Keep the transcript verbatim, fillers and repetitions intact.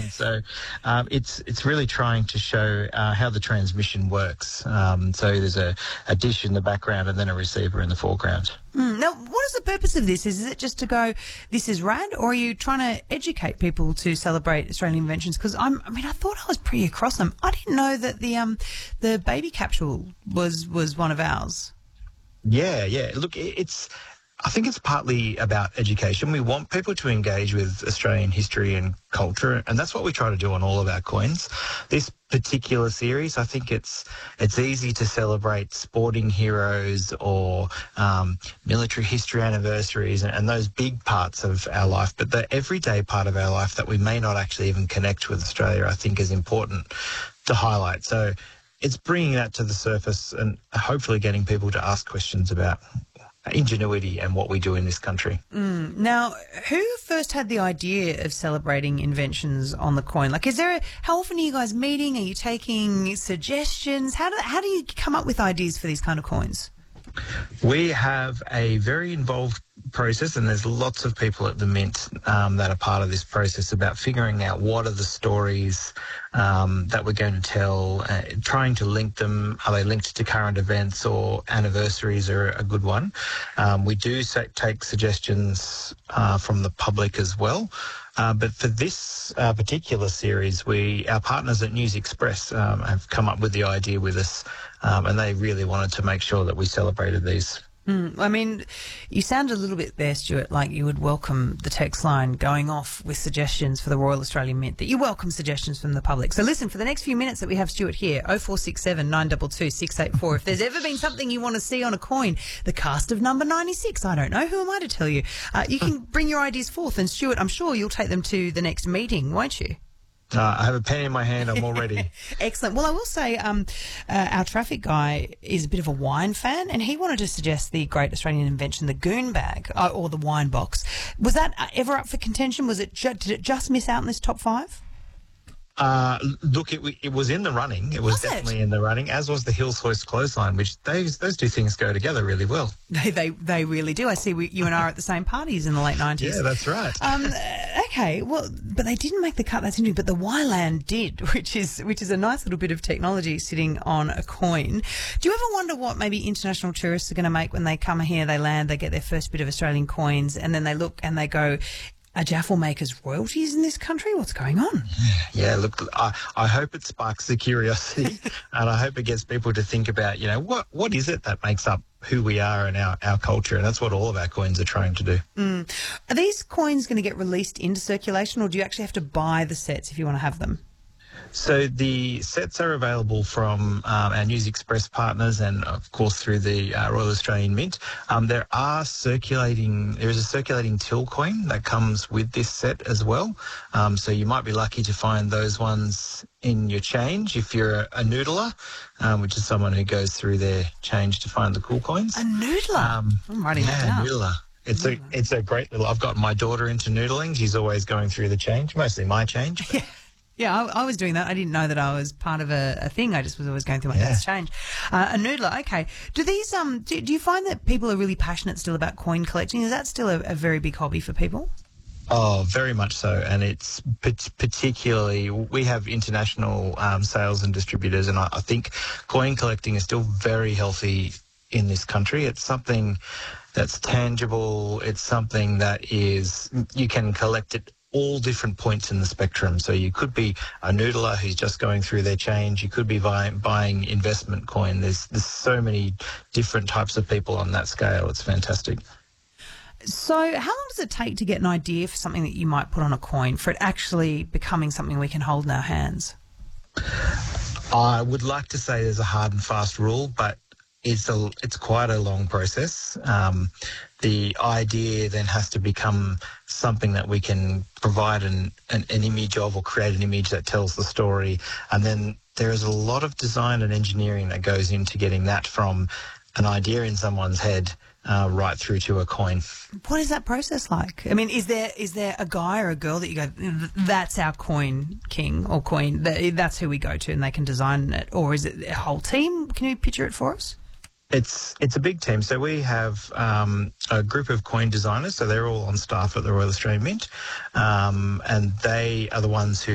And so um, it's it's really trying to show uh, how the transmission works. Um, so there's a, a dish in the background and then a receiver in the foreground. Mm. Now, what is the purpose of this? Is, is it just to go, this is rad, or are you trying to educate people to celebrate Australian inventions? Because I'm, I mean, I thought I was pretty across them. I didn't know that the um, the baby capsule was was one of ours. Yeah, yeah. Look, it's. I think it's partly about education. We want people to engage with Australian history and culture, and that's what we try to do on all of our coins. This particular series, I think it's it's easy to celebrate sporting heroes or um, military history anniversaries and, and those big parts of our life, but the everyday part of our life that we may not actually even connect with Australia, I think is important to highlight. So it's bringing that to the surface and hopefully getting people to ask questions about ingenuity and what we do in this country. Mm. Now, who first had the idea of celebrating inventions on the coin? Like, is there a, how often are you guys meeting? Are you taking suggestions? How do, how do you come up with ideas for these kind of coins? We have a very involved process, and there's lots of people at the Mint um, that are part of this process about figuring out what are the stories um, that we're going to tell, uh, trying to link them. Are they linked to current events, or anniversaries are a good one? Um, we do say, take suggestions uh, from the public as well. Uh, but for this uh, particular series, we our partners at News Express um, have come up with the idea with us, um, and they really wanted to make sure that we celebrated these. Mm, I mean, you sound a little bit there, Stuart, like you would welcome the text line going off with suggestions for the Royal Australian Mint, that you welcome suggestions from the public. So listen, for the next few minutes that we have Stuart here, oh four six seven, nine two two, six eight four. If there's ever been something you want to see on a coin, the cast of number ninety-six, I don't know, who am I to tell you? Uh, you can bring your ideas forth, and Stuart, I'm sure you'll take them to the next meeting, won't you? Uh, I have a pen in my hand. I'm all ready. Excellent. Well, I will say um, uh, our traffic guy is a bit of a wine fan, and he wanted to suggest the great Australian invention, the goon bag, uh, or the wine box. Was that ever up for contention? Was it ju- did it just miss out in this top five? Uh, look, it, it was in the running. It was, was definitely it? in the running, as was the Hills Hoist clothesline, which those those two things go together really well. They they, they really do. I see we, you and I are at the same parties in the late nineties. Yeah, that's right. Um, okay, well, but they didn't make the cut. That's interesting. But the Wyland did, which is which is a nice little bit of technology sitting on a coin. Do you ever wonder what maybe international tourists are going to make when they come here? They land, they get their first bit of Australian coins, and then they look and they go, are Jaffle makers royalties in this country? What's going on? Yeah, look, I, I hope it sparks the curiosity and I hope it gets people to think about, you know, what what is it that makes up who we are and our, our culture, and that's what all of our coins are trying to do. Mm. Are these coins going to get released into circulation, or do you actually have to buy the sets if you want to have them? So the sets are available from um, our News Express partners and, of course, through the uh, Royal Australian Mint. Um, there are circulating, there is a circulating till coin that comes with this set as well. Um, so you might be lucky to find those ones in your change if you're a, a noodler, um, which is someone who goes through their change to find the cool coins. A noodler? Um, I'm writing yeah, that down. Noodler. It's a, it's a great little, I've got my daughter into noodling. She's always going through the change, mostly my change. Yeah. Yeah, I, I was doing that. I didn't know that I was part of a, a thing. I just was always going through my yeah. dad's change. Uh, a noodler, okay. Do these um? Do, do you find that people are really passionate still about coin collecting? Is that still a, a very big hobby for people? Oh, very much so. And it's particularly, we have international um, sales and distributors, and I, I think coin collecting is still very healthy in this country. It's something that's tangible. It's something that is, you can collect it all different points in the spectrum. So you could be a noodler who's just going through their change. You could be buying, buying investment coin. There's, there's so many different types of people on that scale. It's fantastic. So how long does it take to get an idea for something that you might put on a coin for it actually becoming something we can hold in our hands? I would like to say there's a hard and fast rule, but it's a it's quite a long process. Um, the idea then has to become something that we can provide an, an, an image of, or create an image that tells the story. And then there is a lot of design and engineering that goes into getting that from an idea in someone's head uh, right through to a coin. What is that process like? I mean, is there is there a guy or a girl that you go, that's our coin king or queen, that's who we go to and they can design it? Or is it a whole team? Can you picture it for us? It's it's a big team. So we have um, a group of coin designers. So they're all on staff at the Royal Australian Mint, um, and they are the ones who